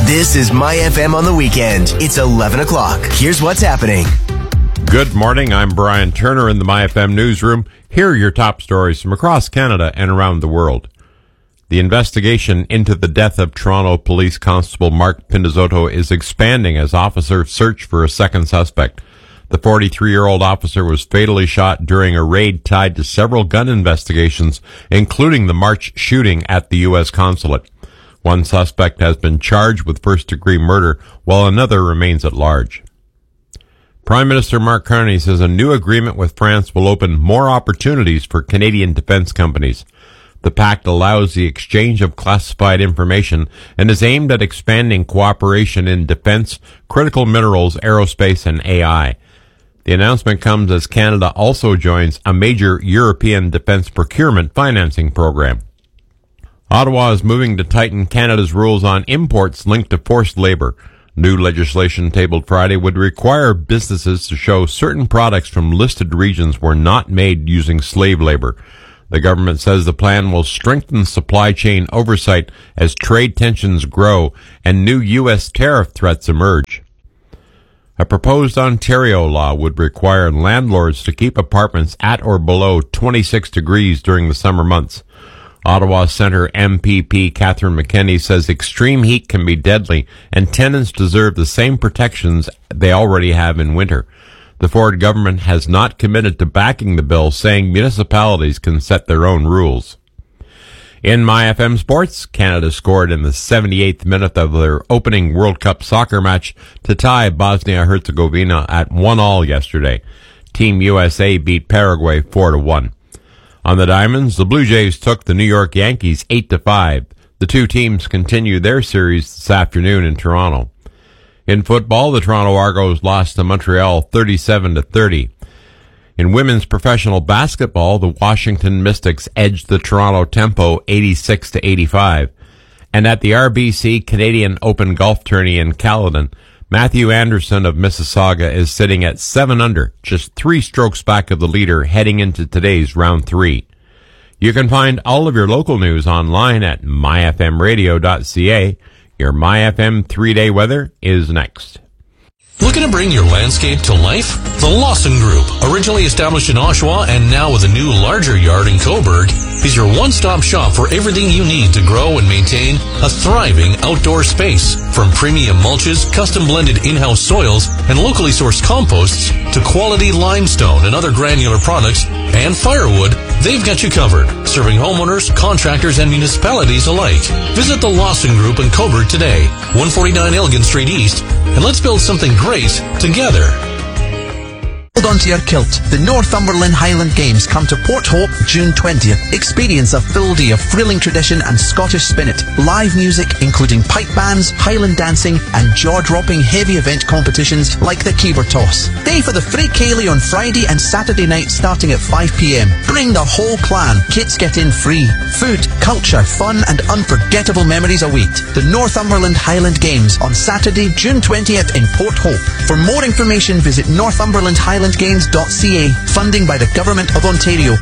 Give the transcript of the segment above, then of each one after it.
This is My FM on the weekend. It's 11 o'clock. Here's what's happening. Good morning. I'm Brian Turner in the My FM newsroom. Here are your top stories from across Canada and around the world. The investigation into the death of Toronto Police Constable Mark Pindizotto is expanding as officers search for a second suspect. The 43-year-old officer was fatally shot during a raid tied to several gun investigations, including the March shooting at the U.S. consulate. One suspect has been charged with first-degree murder, while another remains at large. Prime Minister Mark Carney says a new agreement with France will open more opportunities for Canadian defense companies. The pact allows the exchange of classified information and is aimed at expanding cooperation in defense, critical minerals, aerospace, and AI. The announcement comes as Canada also joins a major European defense procurement financing program. Ottawa is moving to tighten Canada's rules on imports linked to forced labor. New legislation tabled Friday would require businesses to show certain products from listed regions were not made using slave labor. The government says the plan will strengthen supply chain oversight as trade tensions grow and new U.S. tariff threats emerge. A proposed Ontario law would require landlords to keep apartments at or below 26 degrees during the summer months. Ottawa Centre MPP Catherine McKenney says extreme heat can be deadly and tenants deserve the same protections they already have in winter. The Ford government has not committed to backing the bill, saying municipalities can set their own rules. In My FM Sports, Canada scored in the 78th minute of their opening World Cup soccer match to tie Bosnia-Herzegovina at 1-1 yesterday. Team USA beat Paraguay 4-1. On the diamonds, the Blue Jays took the New York Yankees 8-5. The two teams continue their series this afternoon in Toronto. In football, the Toronto Argos lost to Montreal 37-30. In women's professional basketball, the Washington Mystics edged the Toronto Tempo 86-85. And at the RBC Canadian Open Golf Tourney in Caledon, Matthew Anderson of Mississauga is sitting at 7 under, just 3 strokes back of the leader heading into today's round 3. You can find all of your local news online at myfmradio.ca. Your MyFM 3-day weather is next. Looking to bring your landscape to life? The Lawson Group, originally established in Oshawa and now with a new larger yard in Cobourg, is your one-stop shop for everything you need to grow and maintain a thriving outdoor space. From premium mulches, custom blended in-house soils, and locally sourced composts to quality limestone and other granular products and firewood, they've got you covered, serving homeowners, contractors, and municipalities alike. Visit the Lawson Group in Cobourg today, 149 Elgin Street East, and let's build something great together. Hold on to your kilt. The Northumberland Highland Games come to Port Hope June 20th. Experience a full day of thrilling tradition and Scottish spirit. Live music, including pipe bands, Highland dancing, and jaw-dropping heavy event competitions like the Caber Toss. Stay for the Free Ceilidh on Friday and Saturday night starting at 5 p.m. Bring the whole clan. Kids get in free. Food, culture, fun, and unforgettable memories await. The Northumberland Highland Games on Saturday, June 20th in Port Hope. For more information, visit northumberlandhighlandgames.ca. Funding by the Government of Ontario.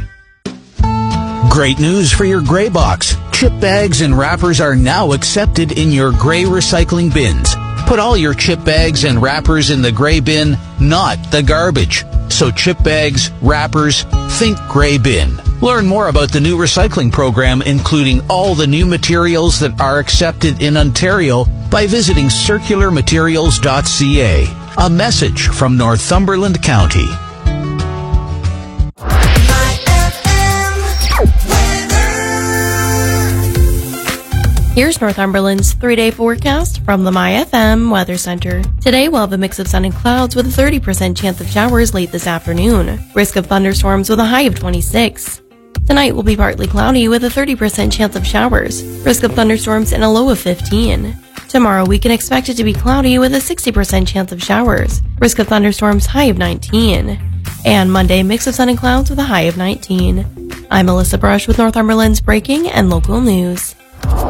Great news for your grey box. Chip bags and wrappers are now accepted in your grey recycling bins. Put all your chip bags and wrappers in the grey bin, not the garbage. So chip bags, wrappers, think grey bin. Learn more about the new recycling program, including all the new materials that are accepted in Ontario, by visiting circularmaterials.ca. A message from Northumberland County. Here's Northumberland's 3-day forecast from the My FM Weather Center. Today we'll have a mix of sun and clouds with a 30% chance of showers late this afternoon. Risk of thunderstorms with a high of 26. Tonight will be partly cloudy with a 30% chance of showers. Risk of thunderstorms and a low of 15. Tomorrow we can expect it to be cloudy with a 60% chance of showers. Risk of thunderstorms high of 19. And Monday, mix of sun and clouds with a high of 19. I'm Melissa Brush with Northumberland's breaking and local news.